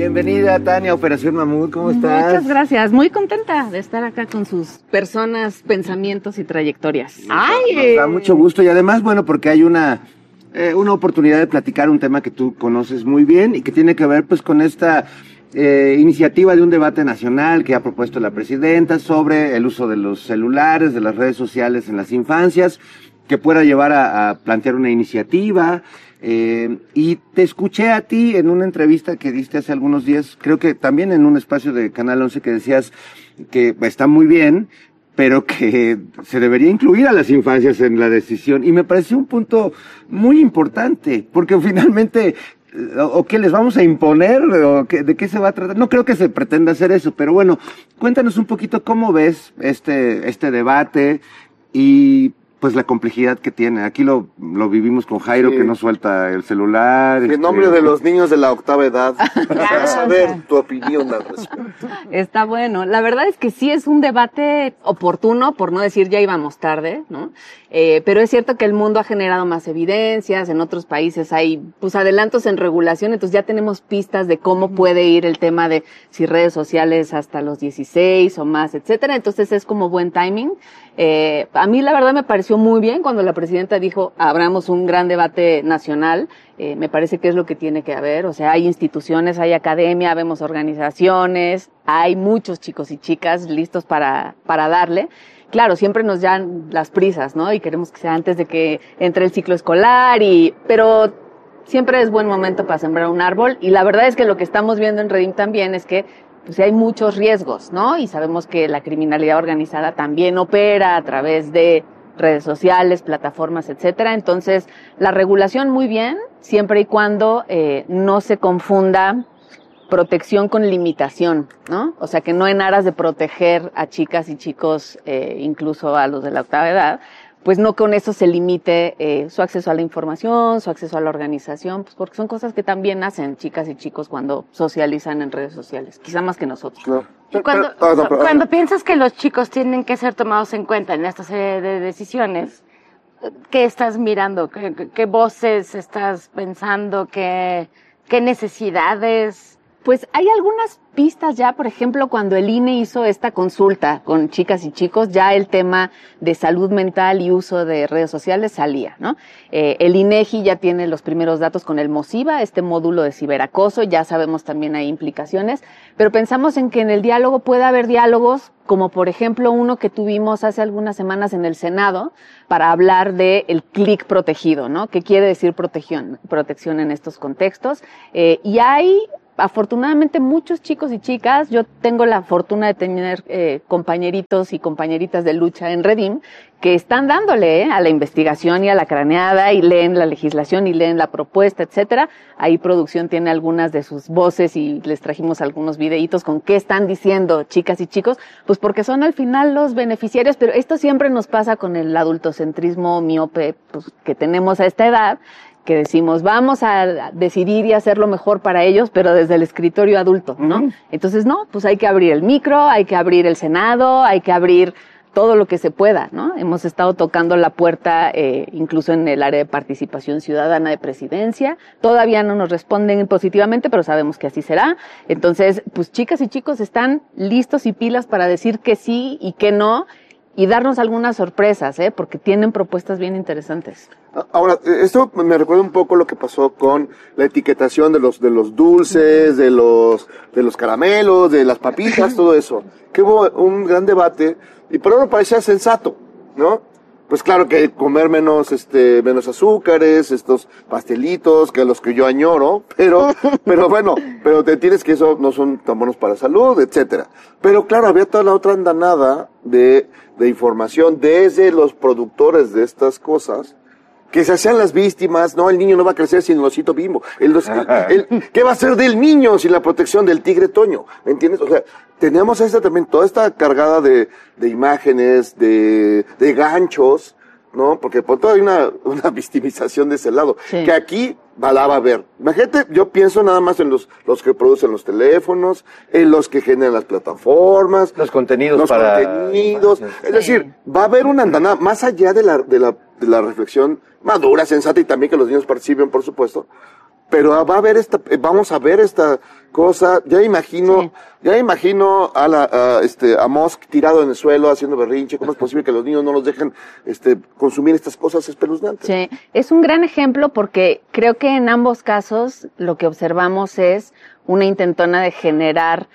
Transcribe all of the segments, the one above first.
Bienvenida, Tania, Operación Mamut, ¿cómo estás? Muchas gracias, muy contenta de estar acá con sus personas, pensamientos y trayectorias. Nos da mucho gusto y además, bueno, porque hay una oportunidad de platicar un tema que tú conoces muy bien y que tiene que ver pues con esta iniciativa de un debate nacional que ha propuesto la presidenta sobre el uso de los celulares, de las redes sociales en las infancias, que pueda llevar a plantear una iniciativa. Y te escuché a ti en una entrevista que diste hace algunos días, creo que también en un espacio de Canal 11, que decías que está muy bien, pero que se debería incluir a las infancias en la decisión. Y me pareció un punto muy importante, porque finalmente, ¿o qué les vamos a imponer? ¿O de qué se va a tratar? No creo que se pretenda hacer eso, pero bueno, cuéntanos un poquito cómo ves este debate y pues la complejidad que tiene. Aquí lo vivimos con Jairo, sí, que no suelta el celular. En nombre de los niños de la octava edad, quiero saber tu opinión al respecto. Está bueno. La verdad es que sí es un debate oportuno, por no decir ya íbamos tarde, ¿no? Pero es cierto que el mundo ha generado más evidencias, en otros países hay pues adelantos en regulación, entonces ya tenemos pistas de cómo puede ir el tema de si redes sociales hasta los 16 o más, etcétera. Entonces es como buen timing. A mí la verdad me pareció muy bien cuando la presidenta dijo abramos un gran debate nacional. Me parece que es lo que tiene que haber, o sea, hay instituciones, hay academia, vemos organizaciones, hay muchos chicos y chicas listos para darle. Claro, siempre nos dan las prisas, ¿no? Y queremos que sea antes de que entre el ciclo escolar pero siempre es buen momento para sembrar un árbol. Y la verdad es que lo que estamos viendo en Redim también es que pues hay muchos riesgos, ¿no? Y sabemos que la criminalidad organizada también opera a través de redes sociales, plataformas, etcétera. Entonces, la regulación muy bien, siempre y cuando no se confunda protección con limitación, ¿no? O sea, que no en aras de proteger a chicas y chicos, incluso a los de la octava edad, pues no con eso se limite su acceso a la información, su acceso a la organización, pues porque son cosas que también hacen chicas y chicos cuando socializan en redes sociales, quizá más que nosotros. No. Y cuando piensas que los chicos tienen que ser tomados en cuenta en esta serie de decisiones, ¿qué estás mirando? ¿Qué voces estás pensando? ¿Qué necesidades? Pues hay algunas pistas ya, por ejemplo, cuando el INE hizo esta consulta con chicas y chicos, ya el tema de salud mental y uso de redes sociales salía, ¿no? El INEGI ya tiene los primeros datos con el MOSIVA, este módulo de ciberacoso, ya sabemos también hay implicaciones, pero pensamos en que en el diálogo puede haber diálogos, como por ejemplo uno que tuvimos hace algunas semanas en el Senado, para hablar de el clic protegido, ¿no? ¿Qué quiere decir protección en estos contextos? Y hay afortunadamente muchos chicos y chicas, yo tengo la fortuna de tener compañeritos y compañeritas de lucha en Redim que están dándole a la investigación y a la craneada y leen la legislación y leen la propuesta, etcétera. Ahí producción tiene algunas de sus voces y les trajimos algunos videitos con qué están diciendo chicas y chicos, pues porque son al final los beneficiarios, pero esto siempre nos pasa con el adultocentrismo miope pues, que tenemos a esta edad, que decimos, vamos a decidir y hacer lo mejor para ellos, pero desde el escritorio adulto, ¿no? Uh-huh. Entonces, no, pues hay que abrir el micro, hay que abrir el Senado, hay que abrir todo lo que se pueda, ¿no? Hemos estado tocando la puerta, incluso en el área de participación ciudadana de presidencia. Todavía no nos responden positivamente, pero sabemos que así será. Entonces, pues chicas y chicos están listos y pilas para decir que sí y que no, y darnos algunas sorpresas, porque tienen propuestas bien interesantes. Ahora, esto me recuerda un poco lo que pasó con la etiquetación de los dulces, de los caramelos, de las papitas, todo eso. Que hubo un gran debate y por ahora parecía sensato, ¿no? Pues claro que comer menos azúcares, estos pastelitos, que los que yo añoro, pero bueno, pero te tienes que eso no son tan buenos para la salud, etcétera. Pero claro, había toda la otra andanada de información desde los productores de estas cosas, que se hacían las víctimas, no, el niño no va a crecer sin el osito Bimbo. ¿Qué va a ser del niño sin la protección del tigre Toño? ¿Me entiendes? O sea, teníamos también toda esta cargada de imágenes, de ganchos, ¿no? Porque por todo hay una victimización de ese lado. Sí. Que aquí va a ver. Imagínate, yo pienso nada más en los que producen los teléfonos, en los que generan las plataformas. Los contenidos. Es decir, va a haber una andanada, más allá de la reflexión madura, sensata, y también que los niños participen, por supuesto. pero vamos a ver esta cosa, ya imagino a Musk tirado en el suelo haciendo berrinche. ¿Cómo es posible que los niños no los dejen consumir estas cosas espeluznantes? Sí, es un gran ejemplo porque creo que en ambos casos lo que observamos es una intentona de generar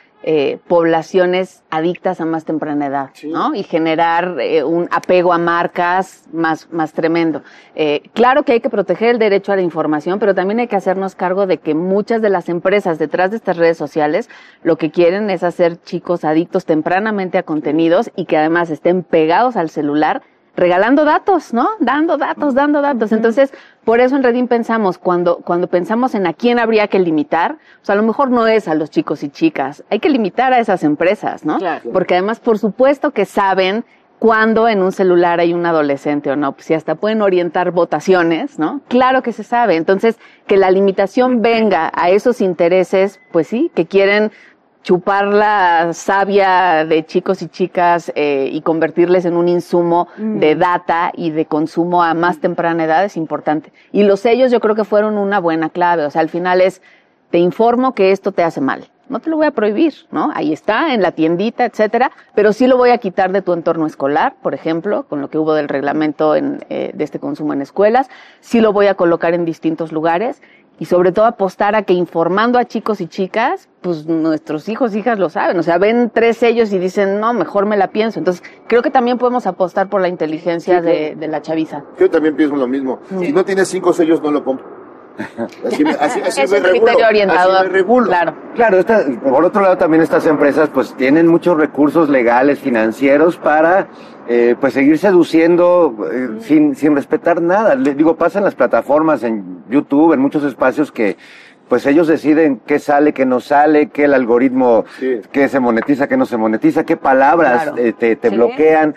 poblaciones adictas a más temprana edad, sí, ¿no? Y generar un apego a marcas más tremendo. Claro que hay que proteger el derecho a la información, pero también hay que hacernos cargo de que muchas de las empresas detrás de estas redes sociales lo que quieren es hacer chicos adictos tempranamente a contenidos y que además estén pegados al celular regalando datos, ¿no? Dando datos. Entonces, por eso en Redim pensamos, cuando pensamos en a quién habría que limitar, o sea, a lo mejor no es a los chicos y chicas, hay que limitar a esas empresas, ¿no? Claro. Porque además, por supuesto que saben cuándo en un celular hay un adolescente o no, pues si hasta pueden orientar votaciones, ¿no? Claro que se sabe. Entonces, que la limitación venga a esos intereses, pues sí, que quieren chupar la savia de chicos y chicas y convertirles en un insumo de data y de consumo a más temprana edad es importante. Y los sellos yo creo que fueron una buena clave. O sea, al final te informo que esto te hace mal. No te lo voy a prohibir, ¿no? Ahí está, en la tiendita, etcétera, pero sí lo voy a quitar de tu entorno escolar, por ejemplo, con lo que hubo del reglamento de este consumo en escuelas. Sí lo voy a colocar en distintos lugares. Y sobre todo apostar a que informando a chicos y chicas, pues nuestros hijos e hijas lo saben. O sea, ven 3 sellos y dicen, no, mejor me la pienso. Entonces, creo que también podemos apostar por la inteligencia de la chaviza. Yo también pienso lo mismo. Sí. Si no tienes 5 sellos, no lo compro. Así es un criterio orientador. Claro, por otro lado también estas empresas pues tienen muchos recursos legales, financieros para pues seguir seduciendo sin respetar nada. Digo, pasa en las plataformas, en YouTube, en muchos espacios que pues ellos deciden qué sale, qué no sale, qué el algoritmo, qué se monetiza, qué no se monetiza, qué palabras te bloquean,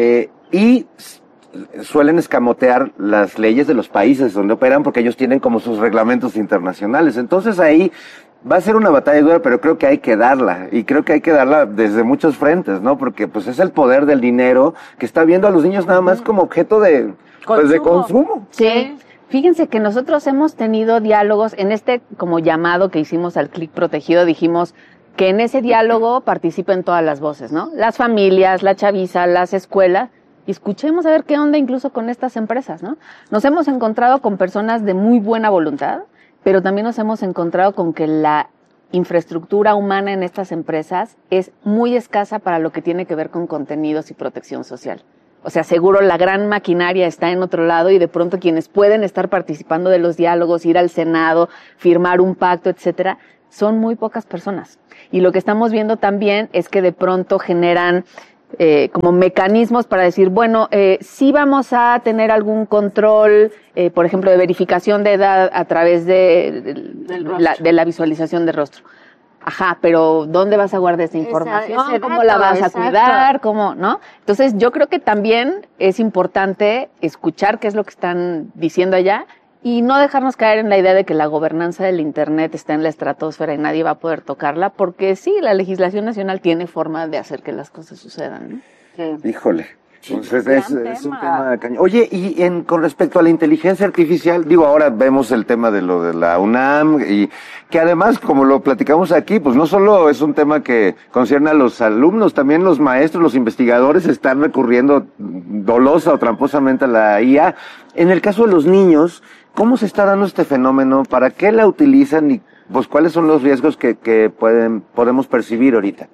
y suelen escamotear las leyes de los países donde operan porque ellos tienen como sus reglamentos internacionales. Entonces ahí va a ser una batalla dura, pero creo que hay que darla, y creo que hay que darla desde muchos frentes, ¿no? Porque pues es el poder del dinero que está viendo a los niños nada más como objeto de consumo. Sí. Fíjense que nosotros hemos tenido diálogos en como llamado que hicimos al clic protegido, dijimos que en ese diálogo participen todas las voces, ¿no? Las familias, la chaviza, las escuelas, y escuchemos a ver qué onda incluso con estas empresas, ¿no? Nos hemos encontrado con personas de muy buena voluntad, pero también nos hemos encontrado con que la infraestructura humana en estas empresas es muy escasa para lo que tiene que ver con contenidos y protección social. O sea, seguro la gran maquinaria está en otro lado y de pronto quienes pueden estar participando de los diálogos, ir al Senado, firmar un pacto, etcétera, son muy pocas personas. Y lo que estamos viendo también es que de pronto generan como mecanismos para decir, bueno, sí vamos a tener algún control, por ejemplo, de verificación de edad a través de la visualización de rostro. Ajá, pero ¿dónde vas a guardar esa información? Ese dato, ¿cómo la vas a cuidar? ¿Cómo, no? Entonces, yo creo que también es importante escuchar qué es lo que están diciendo allá y no dejarnos caer en la idea de que la gobernanza del Internet está en la estratosfera y nadie va a poder tocarla, porque sí, la legislación nacional tiene forma de hacer que las cosas sucedan, ¿no? Sí. Híjole. Entonces es un tema cañón. Oye, y con respecto a la inteligencia artificial, digo, ahora vemos el tema de lo de la UNAM, y que además, como lo platicamos aquí, pues no solo es un tema que concierne a los alumnos, también los maestros, los investigadores están recurriendo dolosa o tramposamente a la IA. En el caso de los niños, ¿cómo se está dando este fenómeno? ¿Para qué la utilizan? Y pues, ¿cuáles son los riesgos que podemos percibir ahorita?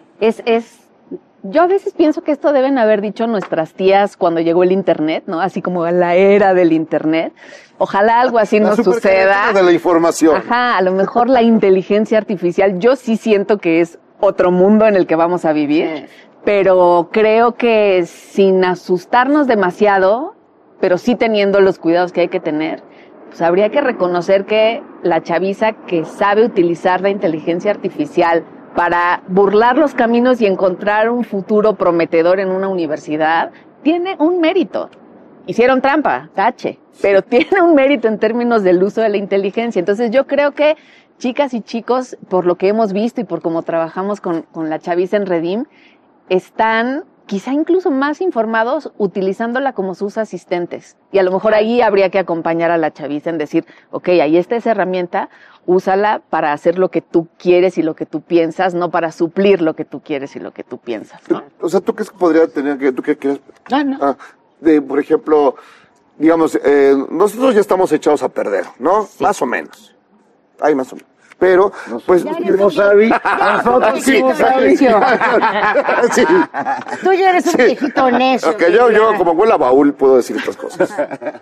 Yo a veces pienso que esto deben haber dicho nuestras tías cuando llegó el Internet, ¿no? Así como la era del Internet. Ojalá algo así no suceda. De la información. Ajá, a lo mejor la inteligencia artificial, yo sí siento que es otro mundo en el que vamos a vivir, pero creo que sin asustarnos demasiado, pero sí teniendo los cuidados que hay que tener, pues habría que reconocer que la chaviza que sabe utilizar la inteligencia artificial para burlar los caminos y encontrar un futuro prometedor en una universidad, tiene un mérito. Hicieron trampa, tache, pero tiene un mérito en términos del uso de la inteligencia. Entonces yo creo que chicas y chicos, por lo que hemos visto y por cómo trabajamos con la chaviza en Redim, están quizá incluso más informados utilizándola como sus asistentes. Y a lo mejor ahí habría que acompañar a la chaviza en decir, ok, ahí está esa herramienta, úsala para hacer lo que tú quieres y lo que tú piensas, no para suplir lo que tú quieres y lo que tú piensas, ¿no? O sea, ¿tú qué podría tener, tú qué quieres? No. Por ejemplo, digamos, nosotros ya estamos echados a perder, ¿no? Sí. Más o menos. Hay más o menos. Pero, pues, no sabí. Nosotros sí, sí. Tú ya eres un viejito necio. Okay, yo como huele a baúl puedo decir estas cosas.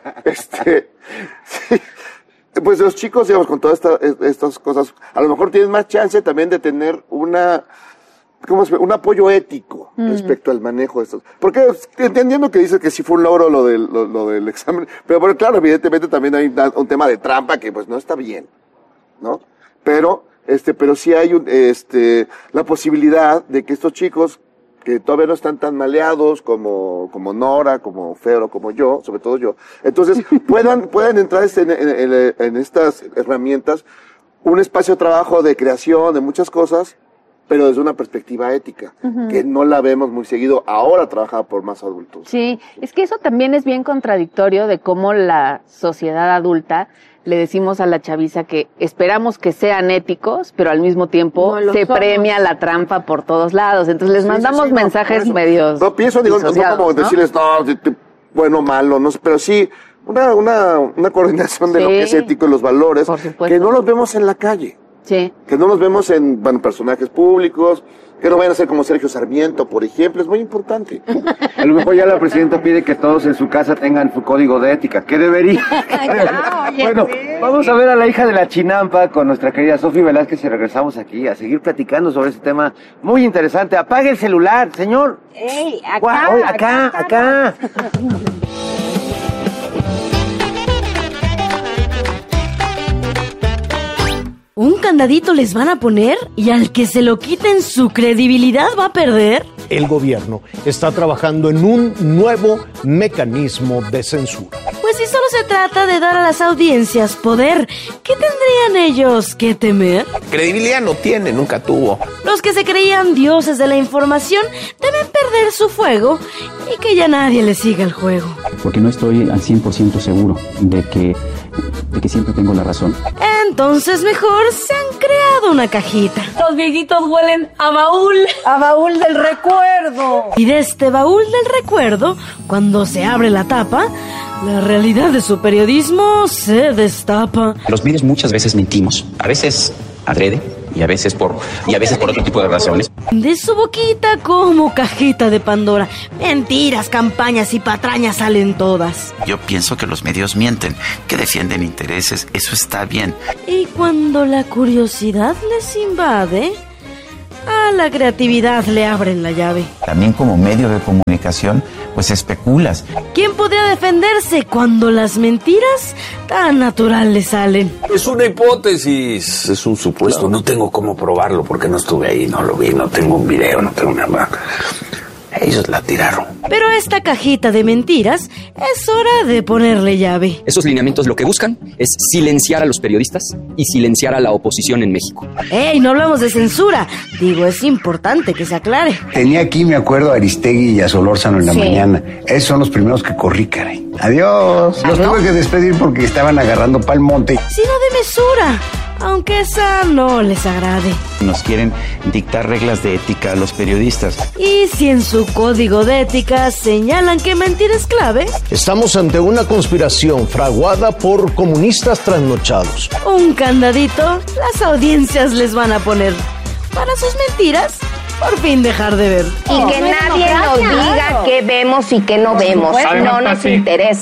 Sí. Pues los chicos, digamos, con todas estas cosas, a lo mejor tienen más chance también de tener un apoyo ético respecto al manejo de estos. Porque entendiendo que dices que sí fue un logro lo del examen, pero bueno, claro, evidentemente también hay un tema de trampa que pues no está bien, ¿no? Pero sí hay la posibilidad de que estos chicos que todavía no están tan maleados como Nora, como Fero, como yo, sobre todo yo, entonces puedan entrar en estas herramientas, un espacio de trabajo, de creación, de muchas cosas, pero desde una perspectiva ética, que no la vemos muy seguido ahora trabajada por más adultos. Sí, es que eso también es bien contradictorio de cómo la sociedad adulta le decimos a la chaviza que esperamos que sean éticos, pero al mismo tiempo se premia la trampa por todos lados. Entonces les mandamos mensajes medios. No pienso, digo, no como decirles, bueno, malo, no, pero sí una coordinación de lo que es ético y los valores, que no los vemos en la calle. Sí. Que no los vemos en personajes públicos, que no vayan a ser como Sergio Sarmiento, por ejemplo, es muy importante. A lo mejor ya la presidenta pide que todos en su casa tengan su código de ética. ¿Qué debería? Bueno, vamos a ver a la hija de la chinampa con nuestra querida Sofi Velázquez y regresamos aquí a seguir platicando sobre este tema muy interesante. Apague el celular, señor. ¡Ey, acá! ¿Un candadito les van a poner? ¿Y al que se lo quiten su credibilidad va a perder? El gobierno está trabajando en un nuevo mecanismo de censura. Pues si solo se trata de dar a las audiencias poder, ¿qué tendrían ellos que temer? Credibilidad no tiene, nunca tuvo. Los que se creían dioses de la información deben perder su fuego y que ya nadie les siga el juego. Porque no estoy al 100% seguro de que siempre tengo la razón. Entonces mejor se han creado una cajita. Los viejitos huelen a baúl. A baúl del recuerdo. Y de este baúl del recuerdo, cuando se abre la tapa, la realidad de su periodismo se destapa. Los medios muchas veces mentimos, a veces adrede y a veces por otro tipo de razones. De su boquita como cajita de Pandora, mentiras, campañas y patrañas salen todas. Yo pienso que los medios mienten, que defienden intereses, eso está bien. Y cuando la curiosidad les invade, a la creatividad le abren la llave. También como medio de comunicación, pues especulas. ¿Quién podría defenderse cuando las mentiras tan natural le salen? Es una hipótesis, es un supuesto. No tengo cómo probarlo porque no estuve ahí, no lo vi, no tengo un video, no tengo nada. Ellos la tiraron. Pero a esta cajita de mentiras es hora de ponerle llave. Esos lineamientos lo que buscan es silenciar a los periodistas y silenciar a la oposición en México. ¡Ey! No hablamos de censura. Digo, es importante que se aclare. Tenía aquí, me acuerdo, a Aristegui y a Solórzano en la mañana. Esos son los primeros que corrí, caray. Adiós. Los tuve que despedir porque estaban agarrando pa'l monte. Sino de mesura, aunque esa no les agrade. Nos quieren dictar reglas de ética a los periodistas. Y si en su código de ética señalan que mentir es clave, estamos ante una conspiración fraguada por comunistas trasnochados. Un candadito las audiencias les van a poner para sus mentiras por fin dejar de ver. Y que nadie nos diga qué vemos y qué no vemos. No nos interesa.